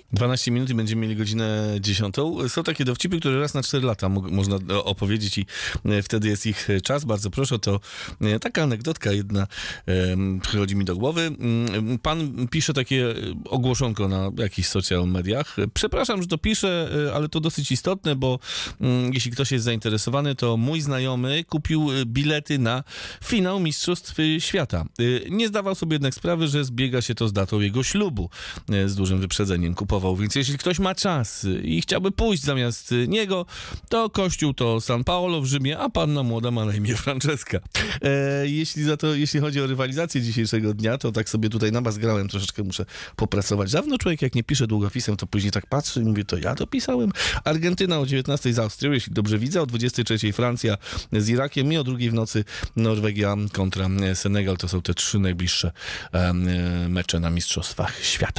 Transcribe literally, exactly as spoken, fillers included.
dwanaście minut i będziemy mieli godzinę dziesiątą. Są takie dowcipy, które raz na cztery lata mo- można opowiedzieć i wtedy jest ich czas. Bardzo proszę, to taka anegdotka jedna um, przychodzi mi do głowy. Pan pisze takie ogłoszonko na jakichś social mediach. Przepraszam, że to piszę, ale to dosyć istotne, bo um, jeśli ktoś jest zainteresowany, to mój znajomy kupił bilety na finał Mistrzostw Świata. Nie zdawał sobie jednak sprawy, że zbiega się to z datą jego ślubu. Z dużym wyprzedzeniem kupował. Więc jeśli ktoś ma czas i chciałby pójść zamiast niego, to kościół to San Paolo w Rzymie, a panna młoda ma na imię Franceska. E, jeśli za to, jeśli chodzi o rywalizację dzisiejszego dnia, to tak sobie tutaj na was grałem, troszeczkę muszę popracować. Dawno człowiek jak nie pisze długopisem, to później tak patrzy i mówi, to ja to pisałem. Argentyna o dziewiętnastej z Austrią, jeśli dobrze widzę, o dwudziestej trzeciej Francja z Irakiem i o drugiej w nocy Norwegia kontra Senegal. To są te trzy najbliższe e, mecze na Mistrzostwach Świata.